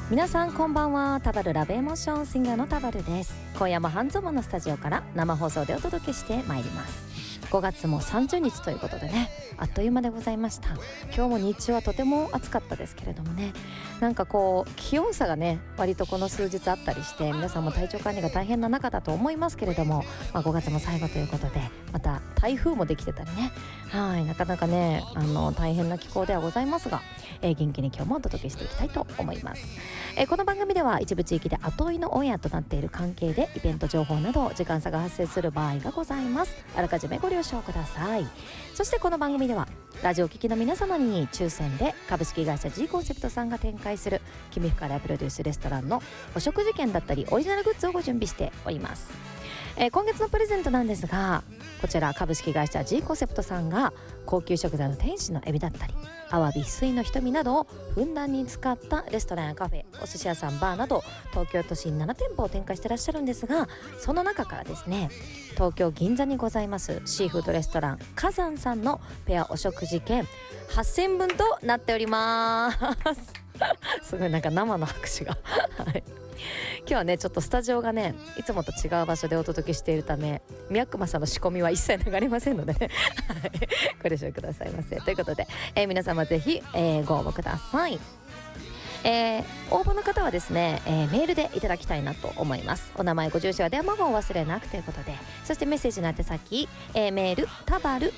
皆さんこんばんは。タバルラブエモーションシンガーのタバルです。今夜も半蔵門のスタジオから生放送でお届けしてまいります。5月も30日ということでね、あっという間でございました。今日も日中はとても暑かったですけれどもね、なんかこう気温差がね割とこの数日あったりして、皆さんも体調管理が大変な中だと思いますけれども、5月も最後ということで、また台風もできてたりね、なかなかね大変な気候ではございますが、元気に今日もお届けしていきたいと思います。この番組では一部地域で後追いのオンエアとなっている関係で、イベント情報など時間差が発生する場合がございます。あらかじめご了承ください。そしてこの番組ではラジオ聴きの皆様に抽選で株式会社 G コンセプトさんが展開する君深谷プロデュースレストランのお食事券だったりオリジナルグッズをご準備しております。今月のプレゼントなんですが、こちら株式会社 G コンセプトさんが高級食材の天使のエビだったりアワビ、翡翠の瞳などをふんだんに使ったレストランやカフェ、お寿司屋さん、バーなど東京都心7店舗を展開してらっしゃるんですが、その中からですね、東京銀座にございますシーフードレストラン火山さんのペアお食事券8000分となっておりますすごいなんか生の拍手がはい今日はねちょっとスタジオがねいつもと違う場所でお届けしているため、宮熊さんの仕込みは一切流れませんのでねご了承くださいませ。ということで、皆様ぜひ、ご応募ください。応募の方はですね、メールでいただきたいなと思います。お名前、ご住所は電話番号を忘れなくということで、そしてメッセージの宛先、メールタバル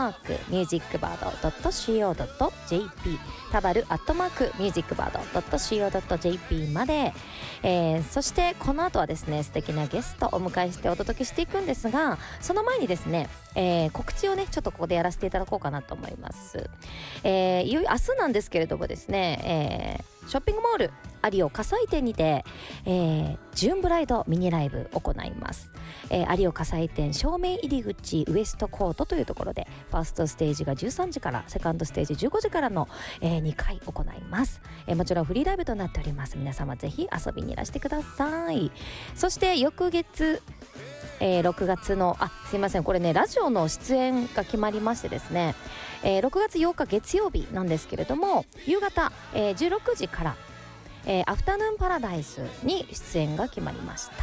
@musicbird.co.jp タバル@musicbird.co.jp まで、そしてこの後はですね素敵なゲストをお迎えしてお届けしていくんですが、その前にですね、告知をねちょっとここでやらせていただこうかなと思います。いよいよ明日なんですけれどもですね、ショッピングモールアリオ火災店にて、ジューンブライドミニライブを行います。アリオ火災店正面入り口ウエストコートというところで、ファーストステージが13時からセカンドステージ15時からの、2回行います。もちろんフリーライブとなっております。皆様ぜひ遊びにいらしてください。そして翌月6月のすいません、これねラジオの出演が決まりましてですね、6月8日月曜日なんですけれども、夕方、16時から、アフタヌーンパラダイスに出演が決まりました。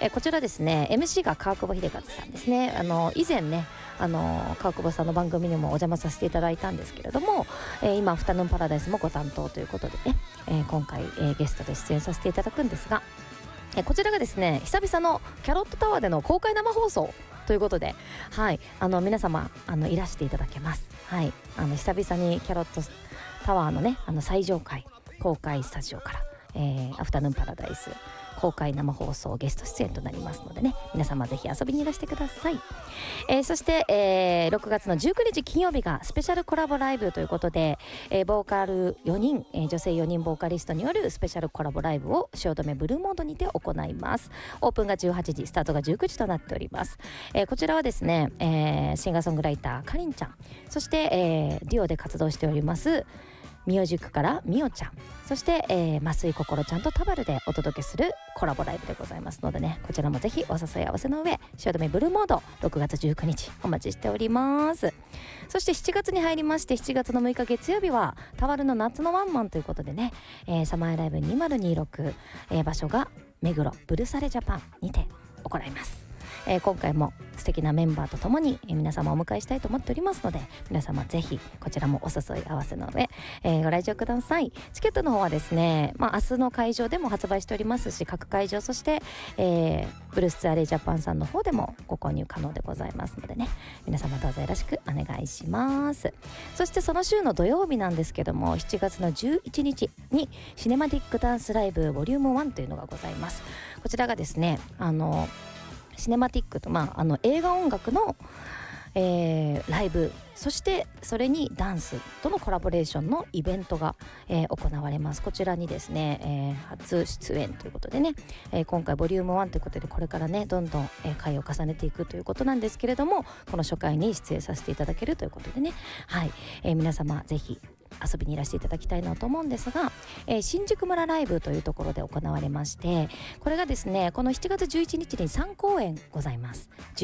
こちらですね MC が川久保秀和さんですね。以前ね川久保さんの番組にもお邪魔させていただいたんですけれども、今アフタヌーンパラダイスもご担当ということでね、今回、ゲストで出演させていただくんですが、こちらがですね久々のキャロットタワーでの公開生放送ということで、皆様いらしていただけます。久々にキャロットタワーのね最上階公開スタジオから、アフタヌーンパラダイス公開生放送ゲスト出演となりますのでね、皆様ぜひ遊びにいらしてください。そして、6月の19日金曜日がスペシャルコラボライブということで、ボーカル4人、女性4人ボーカリストによるスペシャルコラボライブを汐留ブルーモードにて行います。オープンが18時、スタートが19時となっております。こちらはですね、シンガーソングライターかりんちゃん、そして、デュオで活動しておりますミュージックからみおちゃん、そして、増井心ちゃんとタバルでお届けするコラボライブでございますのでね、こちらもぜひお誘い合わせの上、汐留ブルーモード6月19日お待ちしております。そして7月に入りまして、7月の6日月曜日はタバルの夏のワンマンということでね、サマーライブ2026、場所が目黒ブルサレジャパンにて行います。今回も素敵なメンバーとともに、皆様をお迎えしたいと思っておりますので、皆様ぜひこちらもお誘い合わせの上、ご来場ください。チケットの方はですね、明日の会場でも発売しておりますし、各会場、そして、ブルースツアレイジャパンさんの方でもご購入可能でございますのでね、皆様どうぞよろしくお願いします。そしてその週の土曜日なんですけども、7月の11日にシネマティックダンスライブボリューム1というのがございます。こちらがですねシネマティックと、映画音楽の、ライブ、そしてそれにダンスとのコラボレーションのイベントが、行われます。こちらにですね、初出演ということでね、今回ボリューム1ということで、これからねどんどん、回を重ねていくということなんですけれども、この初回に出演させていただけるということでね、皆様ぜひ遊びにいらしていただきたいなと思うんですが、新宿村ライブというところで行われまして、これがですねこの7月11日に3公演ございます。